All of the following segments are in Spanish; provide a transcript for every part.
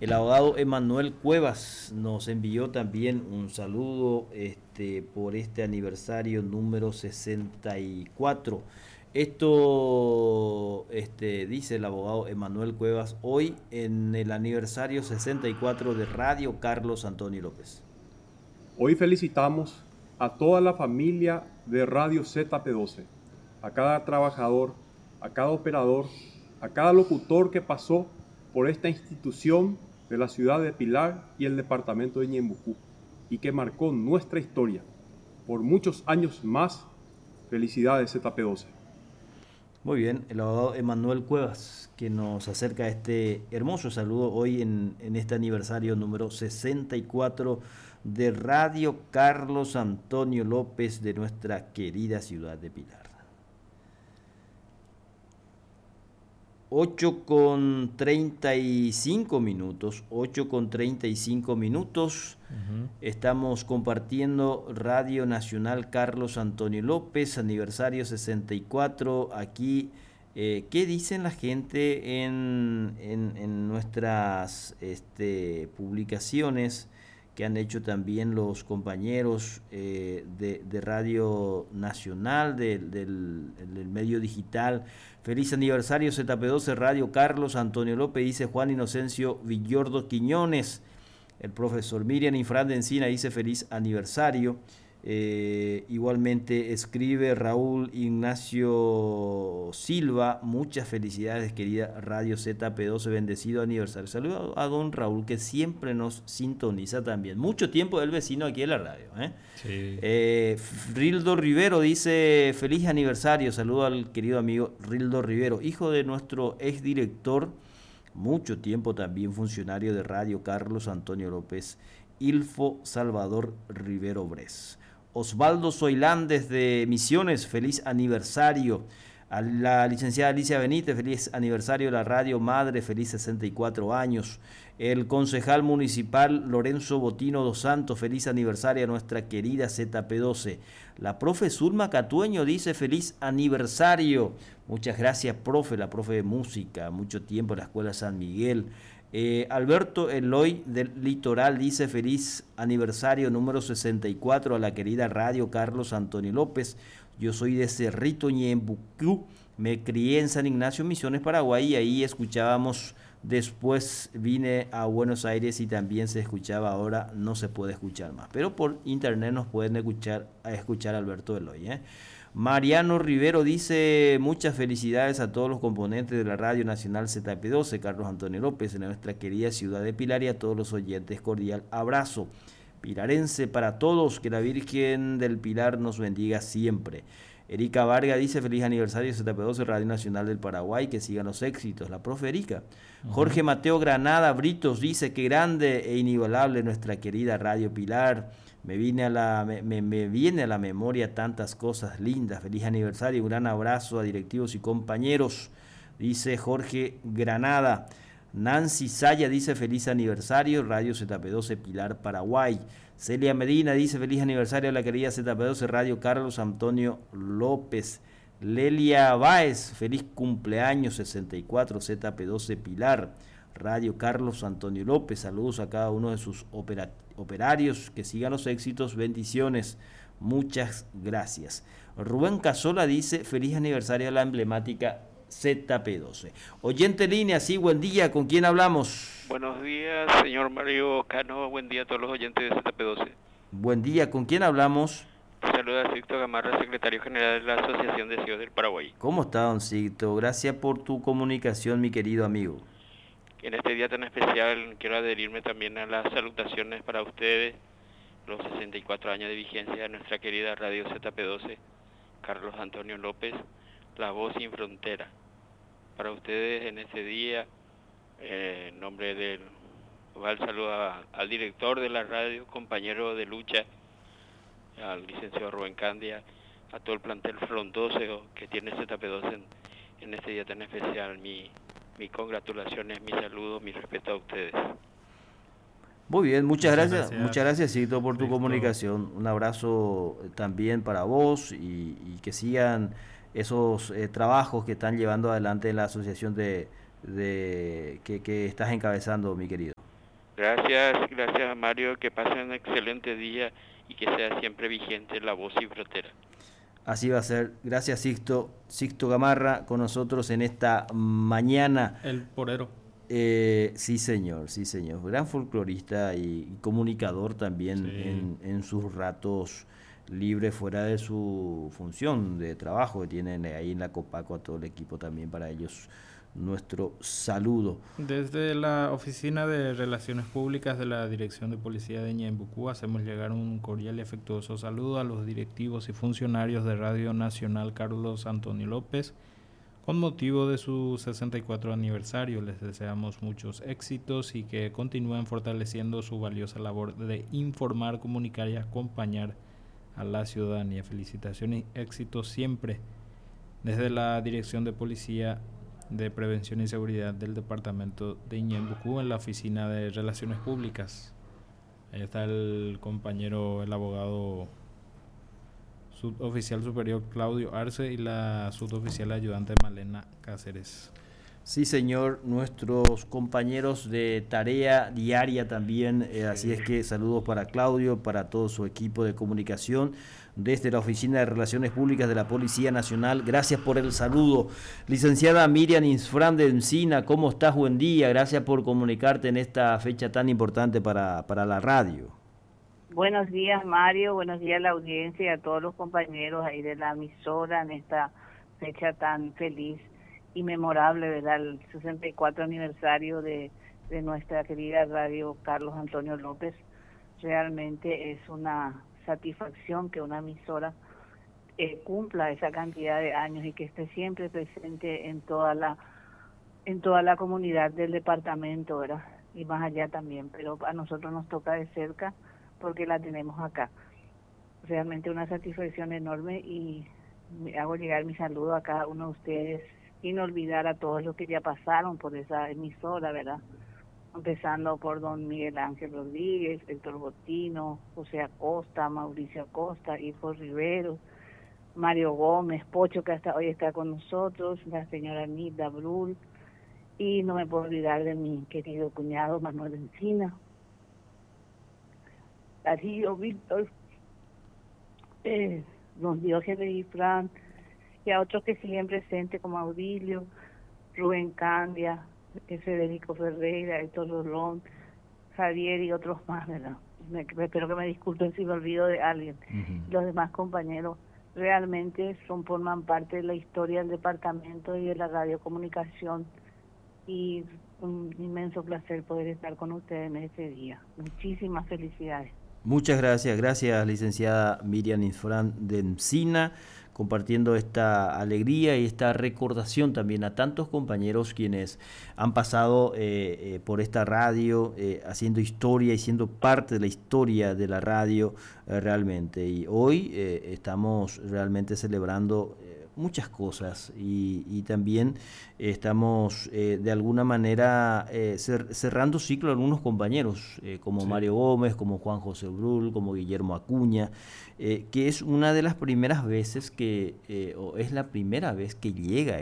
El abogado Emanuel Cuevas nos envió también un saludo por este aniversario número 64. Esto dice el abogado Emanuel Cuevas hoy en el aniversario 64 de Radio Carlos Antonio López. Hoy felicitamos a toda la familia de Radio ZP12, a cada trabajador, a cada operador, a cada locutor que pasó por esta institución de la ciudad de Pilar y el departamento de Ñembucú y que marcó nuestra historia por muchos años más. Felicidades ZP12. Muy bien, el abogado Emanuel Cuevas, que nos acerca este hermoso saludo hoy en este aniversario número 64 de Radio Carlos Antonio López de nuestra querida ciudad de Pilar. 8:35 minutos. Estamos compartiendo Radio Nacional Carlos Antonio López, aniversario 64. Aquí, ¿qué dicen la gente en nuestras publicaciones que han hecho también los compañeros de Radio Nacional, del medio digital? Feliz aniversario ZP12 Radio Carlos Antonio López, dice Juan Inocencio Villordo Quiñones. El profesor Miriam Infran de Encina dice feliz aniversario. Igualmente escribe Raúl Ignacio Silva, muchas felicidades querida Radio ZP12, bendecido aniversario. Saludos a don Raúl que siempre nos sintoniza también. Mucho tiempo el vecino aquí en la radio. Sí. Rildo Rivero dice feliz aniversario, saludo al querido amigo Rildo Rivero, hijo de nuestro exdirector, mucho tiempo también funcionario de Radio Carlos Antonio López, Ilfo Salvador Rivero Bres. Osvaldo Soilán desde Misiones, feliz aniversario. A la licenciada Alicia Benítez, feliz aniversario de la Radio Madre, feliz 64 años. El concejal municipal Lorenzo Botino dos Santos, feliz aniversario a nuestra querida ZP12. La profe Zulma Catueño dice feliz aniversario. Muchas gracias, profe, la profe de música, mucho tiempo en la Escuela San Miguel. Alberto Eloy del Litoral dice feliz aniversario número 64 a la querida Radio Carlos Antonio López. Yo soy de Cerrito Ñembucú, me crié en San Ignacio Misiones, Paraguay, y ahí escuchábamos. Después vine a Buenos Aires y también se escuchaba, ahora no se puede escuchar más, pero por internet nos pueden escuchar Alberto Eloy. Mariano Rivero dice muchas felicidades a todos los componentes de la Radio Nacional ZP12, Carlos Antonio López, en nuestra querida ciudad de Pilar, y a todos los oyentes, cordial abrazo pilarense para todos, que la Virgen del Pilar nos bendiga siempre. Erika Vargas dice feliz aniversario ZP12 Radio Nacional del Paraguay, que sigan los éxitos, la profe Erika. Jorge Mateo Granada Britos dice que grande e inigualable nuestra querida Radio Pilar. Me viene a la memoria tantas cosas lindas. Feliz aniversario, un gran abrazo a directivos y compañeros, dice Jorge Granada. Nancy Saya dice feliz aniversario, Radio ZP12 Pilar, Paraguay. Celia Medina dice feliz aniversario a la querida ZP12 Radio Carlos Antonio López. Lelia Báez, feliz cumpleaños 64 ZP12 Pilar, Radio Carlos Antonio López. Saludos a cada uno de sus operarios, que sigan los éxitos, bendiciones, muchas gracias. Rubén Casola dice feliz aniversario a la emblemática ZP12. Oyente línea, sí, buen día, ¿con quién hablamos? Buenos días, señor Mario Cano, buen día a todos los oyentes de ZP12. Buen día, ¿con quién hablamos? Saluda a Sixto Gamarra, secretario general de la Asociación de Ciudad del Paraguay. ¿Cómo está, don Sixto? Gracias por tu comunicación, mi querido amigo. En este día tan especial quiero adherirme también a las salutaciones para ustedes, los 64 años de vigencia de nuestra querida Radio ZP12, Carlos Antonio López, La Voz Sin Frontera. Para ustedes en este día, en nombre del saludo al director de la radio, compañero de lucha, al licenciado Rubén Candia, a todo el plantel frondoso que tiene ZP12 en este día tan especial. Mi congratulaciones, mi saludo, mi respeto a ustedes. Muy bien, muchas gracias Cito, por tu comunicación. Un abrazo también para vos y que sigan esos trabajos que están llevando adelante en la asociación que estás encabezando, mi querido. Gracias Mario, que pasen un excelente día y que sea siempre vigente la voz y frontera. Así va a ser. Gracias Sixto Gamarra con nosotros en esta mañana. El porero. Sí señor. Gran folclorista y comunicador también Sí. en sus ratos libres fuera de su función de trabajo que tienen ahí en la Copaco, a todo el equipo también, para ellos nuestro saludo. Desde la Oficina de Relaciones Públicas de la Dirección de Policía de Ñembucú hacemos llegar un cordial y afectuoso saludo a los directivos y funcionarios de Radio Nacional Carlos Antonio López. Con motivo de su 64 aniversario, les deseamos muchos éxitos y que continúen fortaleciendo su valiosa labor de informar, comunicar y acompañar a la ciudadanía. Felicitaciones y éxitos siempre. Desde la Dirección de Policía de Prevención y Seguridad del Departamento de Ñembucú, en la Oficina de Relaciones Públicas. Ahí está el compañero, el abogado suboficial superior Claudio Arce y la suboficial ayudante Malena Cáceres. Sí, señor, nuestros compañeros de tarea diaria también, así es que saludos para Claudio, para todo su equipo de comunicación desde la Oficina de Relaciones Públicas de la Policía Nacional. Gracias por el saludo. Licenciada Miriam Insfrán de Encina, ¿cómo estás? Buen día, gracias por comunicarte en esta fecha tan importante para la radio. Buenos días, Mario, buenos días a la audiencia y a todos los compañeros ahí de la emisora en esta fecha tan feliz y memorable, ¿verdad? El 64 aniversario de nuestra querida radio Carlos Antonio López. Realmente es una satisfacción que una emisora cumpla esa cantidad de años y que esté siempre presente en toda la comunidad del departamento, ¿verdad? Y más allá también, pero a nosotros nos toca de cerca porque la tenemos acá. Realmente una satisfacción enorme y me hago llegar mi saludo a cada uno de ustedes, sin olvidar a todos los que ya pasaron por esa emisora, ¿verdad? Empezando por don Miguel Ángel Rodríguez, Héctor Botino, José Acosta, Mauricio Acosta, Hijo Rivero, Mario Gómez, Pocho, que hasta hoy está con nosotros, la señora Nilda Brul, y no me puedo olvidar de mi querido cuñado Manuel Encina, Darío, Víctor, don Diógenes y Fran, y a otros que siguen presentes como Audilio, Rubén Candia, Federico Ferreira, Héctor Rolón, Javier y otros más, ¿verdad? Espero que me disculpen si me olvido de alguien. Los demás compañeros realmente forman parte de la historia del departamento y de la radiocomunicación, y un inmenso placer poder estar con ustedes en este día. Muchísimas felicidades. Muchas gracias licenciada Miriam Insfrán de Encina, compartiendo esta alegría y esta recordación también a tantos compañeros quienes han pasado por esta radio, haciendo historia y siendo parte de la historia de la radio realmente. Y hoy estamos realmente celebrando muchas cosas y también estamos de alguna manera cerrando ciclo a algunos compañeros como sí. Mario Gómez, como Juan José Brul, como Guillermo Acuña, que es una de las primeras veces o es la primera vez que llega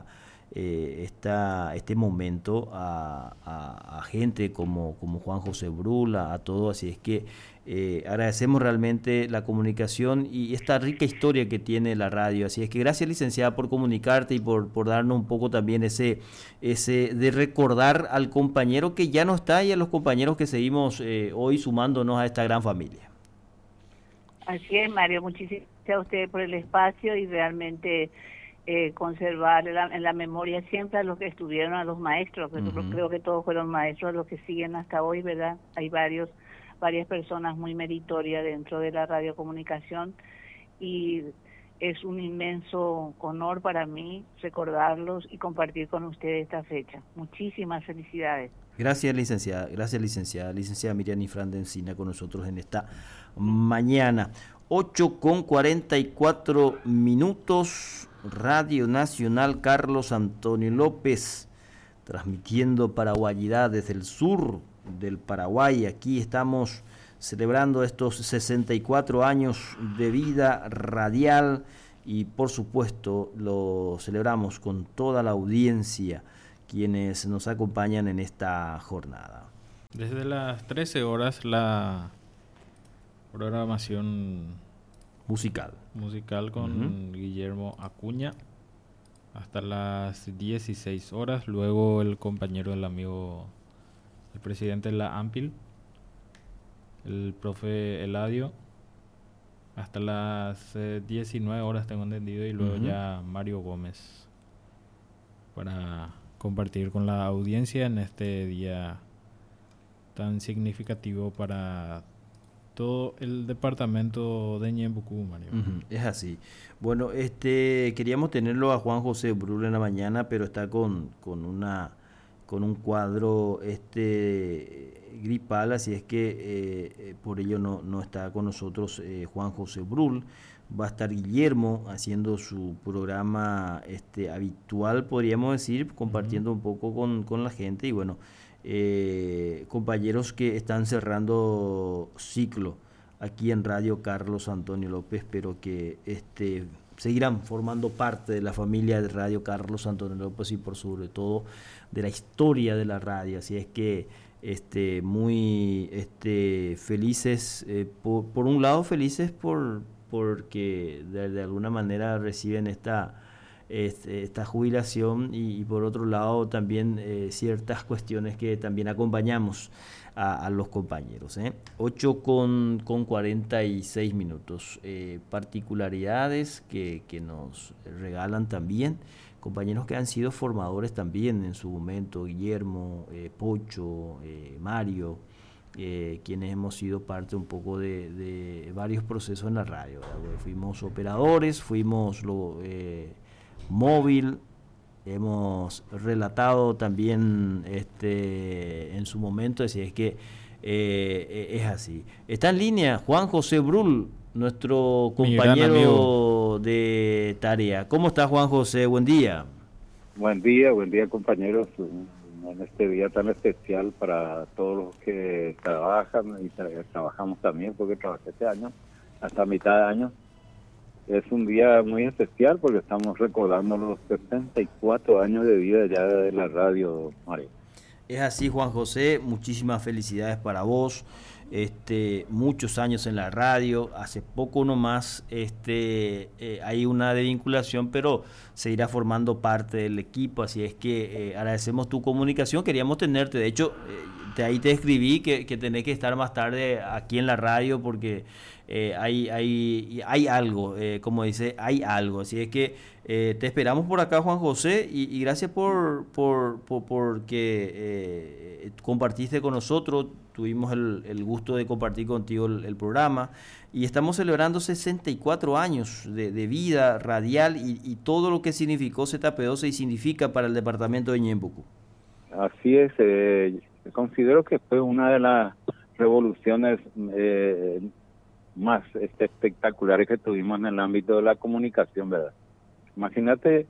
este momento a gente como Juan José Brul, a todo, así es que agradecemos realmente la comunicación y esta rica historia que tiene la radio, así es que gracias licenciada por comunicarte y por darnos un poco también ese de recordar al compañero que ya no está y a los compañeros que seguimos hoy sumándonos a esta gran familia. Así es, Mario, muchísimas gracias a usted por el espacio y realmente conservar en la memoria siempre a los que estuvieron, a los maestros, porque creo que todos fueron maestros, los que siguen hasta hoy, ¿verdad? Hay varias personas muy meritorias dentro de la radiocomunicación y es un inmenso honor para mí recordarlos y compartir con ustedes esta fecha. Muchísimas felicidades. Gracias licenciada Miriam Insfrán de Encina con nosotros en esta mañana. 8:44, Radio Nacional Carlos Antonio López, transmitiendo Paraguayidad desde el sur del Paraguay. Aquí estamos celebrando estos 64 años de vida radial y por supuesto lo celebramos con toda la audiencia quienes nos acompañan en esta jornada. Desde las 13 horas la programación musical con Guillermo Acuña hasta las 16 horas. Luego el compañero del amigo, el presidente de la AMPIL, el profe Eladio, hasta las 19 horas tengo entendido, y luego ya Mario Gómez para compartir con la audiencia en este día tan significativo para todo el departamento de Ñembucú, Mario. Es así. Bueno, queríamos tenerlo a Juan José Brul en la mañana, pero está con un cuadro gripal, así es que por ello no está con nosotros Juan José Brul. Va a estar Guillermo haciendo su programa habitual, podríamos decir, compartiendo un poco con la gente, y bueno, compañeros que están cerrando ciclo aquí en Radio Carlos Antonio López, pero que seguirán formando parte de la familia de Radio Carlos Antonio López, y por sobre todo de la historia de la radio. Así es que muy felices, por un lado felices porque de alguna manera reciben esta jubilación, y por otro lado también ciertas cuestiones que también acompañamos a los compañeros. 8 con 46 minutos. Particularidades que nos regalan también compañeros que han sido formadores también en su momento: Guillermo, Pocho, Mario, quienes hemos sido parte un poco de varios procesos en la radio. Fuimos operadores, fuimos móvil, hemos relatado también en su momento, así es que es así. Está en línea Juan José Brul, nuestro compañero de tarea. ¿Cómo está, Juan José? Buen día. Buen día compañeros, en este día tan especial para todos los que trabajan, y trabajamos también, porque trabajé este año, hasta mitad de año. Es un día muy especial porque estamos recordando los 64 años de vida ya de la radio, Mario. Es así, Juan José, muchísimas felicidades para vos. Muchos años en la radio, hace poco nomás hay una desvinculación, pero se irá formando parte del equipo, así es que agradecemos tu comunicación. Queríamos tenerte, de hecho, ahí te escribí que tenés que estar más tarde aquí en la radio, porque hay algo, como dice, hay algo, así es que te esperamos por acá, Juan José, y gracias porque compartiste con nosotros. Tuvimos el gusto de compartir contigo el programa, y estamos celebrando 64 años de vida radial y todo lo que significó ZP12 y significa para el departamento de Ñembucú. Así es, considero que fue una de las revoluciones más espectaculares que tuvimos en el ámbito de la comunicación, ¿verdad? Imagínate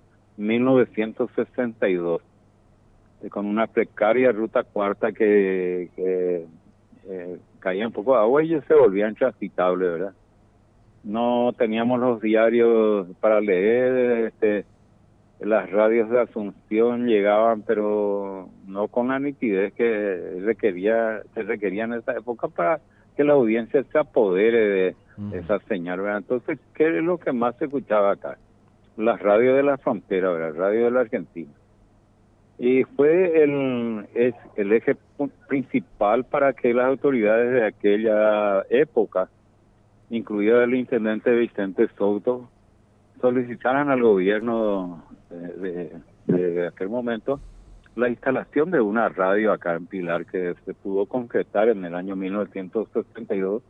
1962, con una precaria ruta cuarta que caía un poco de agua y se volvía intransitable, ¿verdad? No teníamos los diarios para leer, las radios de Asunción llegaban, pero no con la nitidez que se requería en esa época para que la audiencia se apodere de esa señal, ¿verdad? Entonces, ¿qué es lo que más se escuchaba acá? Las radios de la frontera, ¿verdad? Radio de la Argentina. Y fue el eje principal para que las autoridades de aquella época, incluido el intendente Vicente Souto, solicitaran al gobierno de aquel momento la instalación de una radio acá en Pilar, que se pudo concretar en el año 1962,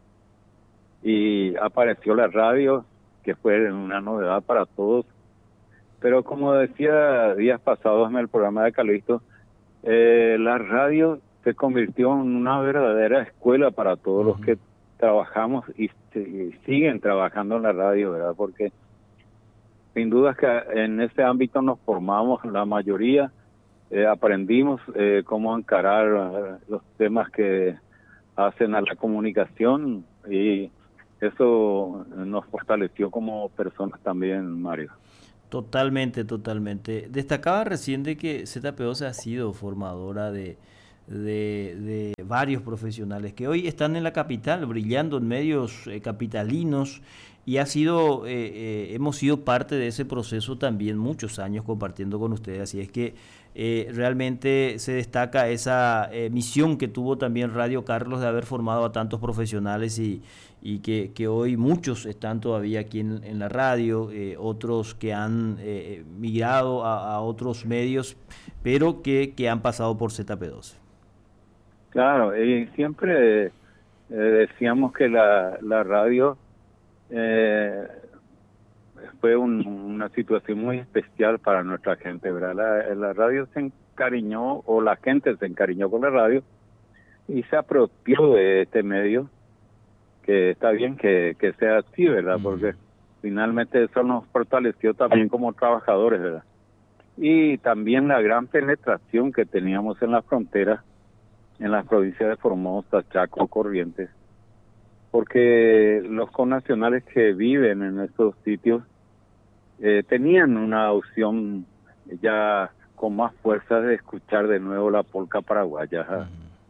y apareció la radio, que fue una novedad para todos. Pero como decía días pasados en el programa de Calixto, la radio se convirtió en una verdadera escuela para todos los que trabajamos y siguen trabajando en la radio, ¿verdad? Porque sin duda que en ese ámbito nos formamos la mayoría, aprendimos cómo encarar los temas que hacen a la comunicación, y eso nos fortaleció como personas también, Mario. Totalmente. Destacaba recién de que ZP12 ha sido formadora de de varios profesionales que hoy están en la capital, brillando en medios capitalinos, y hemos sido parte de ese proceso también muchos años compartiendo con ustedes, así es que realmente se destaca esa misión que tuvo también Radio Carlos de haber formado a tantos profesionales y que hoy muchos están todavía aquí en la radio, otros que han migrado a otros medios, pero que han pasado por ZP12. Claro, y siempre decíamos que la radio fue una situación muy especial para nuestra gente, ¿verdad? La radio se encariñó, o la gente se encariñó con la radio y se apropió de este medio, que está bien que sea así, ¿verdad? Porque finalmente eso nos fortaleció también como trabajadores, ¿verdad? Y también la gran penetración que teníamos en la frontera, en las provincias de Formosa, Chaco, Corrientes, porque los connacionales que viven en estos sitios tenían una opción ya con más fuerza de escuchar de nuevo la polca paraguaya.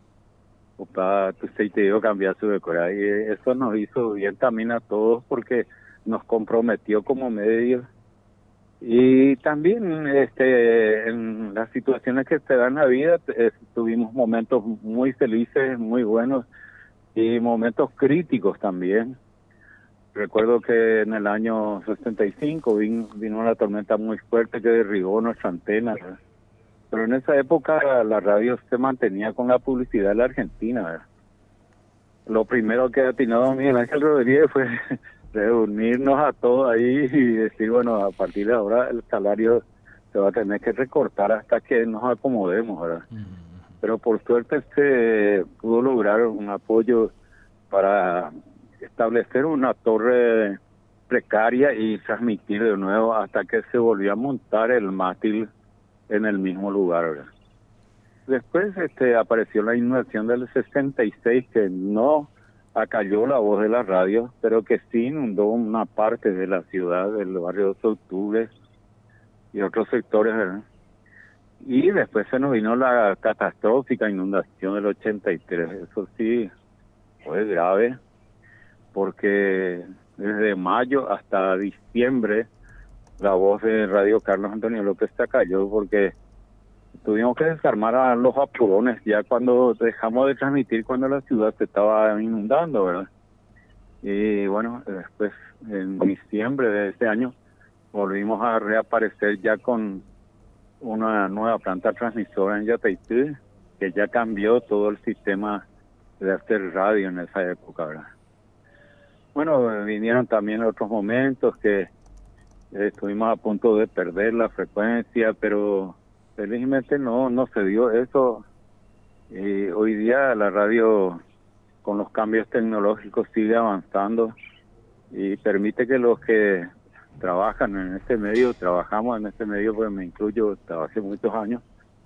Opa, tu te dio cambiar su decora, y eso nos hizo bien también a todos porque nos comprometió como medio. Y también en las situaciones que se dan en la vida tuvimos momentos muy felices, muy buenos, y momentos críticos también. Recuerdo que en el año 65 vino una tormenta muy fuerte que derribó nuestra antena, ¿verdad? Pero en esa época la radio se mantenía con la publicidad de la Argentina, ¿verdad? Lo primero que atinó Miguel Ángel Rodríguez fue reunirnos a todos ahí y decir, bueno, a partir de ahora el salario se va a tener que recortar hasta que nos acomodemos, ¿verdad? Pero por suerte se pudo lograr un apoyo para establecer una torre precaria y transmitir de nuevo hasta que se volvió a montar el mástil en el mismo lugar, ¿verdad? Después apareció la inundación del 66 que no acalló la voz de la radio, pero que sí inundó una parte de la ciudad, del barrio 2 de Octubre y otros sectores, ¿verdad? Y después se nos vino la catastrófica inundación del 83. Eso sí fue grave, porque desde mayo hasta diciembre la voz de Radio Carlos Antonio López se cayó, porque tuvimos que desarmar a los apurones ya cuando dejamos de transmitir, cuando la ciudad se estaba inundando, ¿verdad? Y bueno, después en diciembre de ese año volvimos a reaparecer ya con una nueva planta transmisora en Yataití, que ya cambió todo el sistema de hacer radio en esa época, ¿verdad? Bueno, vinieron también otros momentos que estuvimos a punto de perder la frecuencia, pero felizmente no se dio eso. Y hoy día la radio, con los cambios tecnológicos, sigue avanzando y permite que los que trabajan en este medio, trabajamos en este medio, pues me incluyo, trabajé muchos años,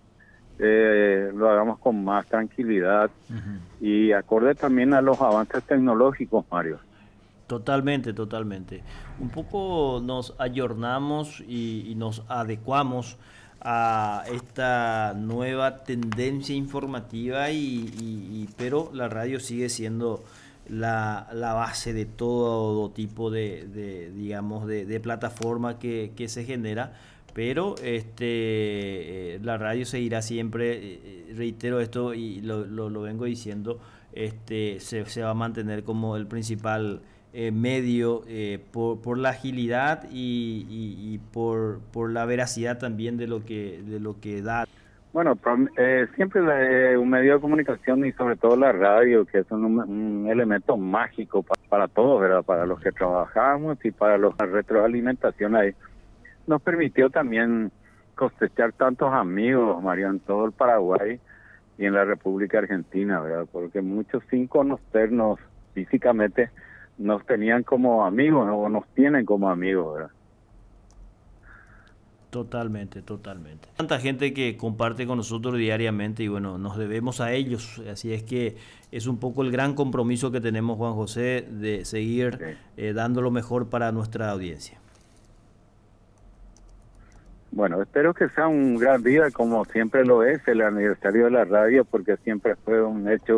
lo hagamos con más tranquilidad y acorde también a los avances tecnológicos, Mario. Totalmente. Un poco nos ayornamos y nos adecuamos a esta nueva tendencia informativa, pero la radio sigue siendo la base de todo tipo de plataforma que se genera, pero la radio seguirá siempre, reitero esto y lo vengo diciendo, se va a mantener como el principal medio por la agilidad y por la veracidad también de lo que da. Bueno, siempre un medio de comunicación, y sobre todo la radio, que es un elemento mágico para todos, ¿verdad? Para los que trabajamos y para la retroalimentación ahí, nos permitió también cosechar tantos amigos, Mario, en todo el Paraguay y en la República Argentina, ¿verdad? Porque muchos, sin conocernos físicamente, nos tenían como amigos, o nos tienen como amigos, ¿verdad? Totalmente. Tanta gente que comparte con nosotros diariamente y bueno, nos debemos a ellos. Así es que es un poco el gran compromiso que tenemos, Juan José, de seguir dando lo mejor para nuestra audiencia. Bueno, espero que sea un gran día, como siempre lo es, el aniversario de la radio, porque siempre fue un hecho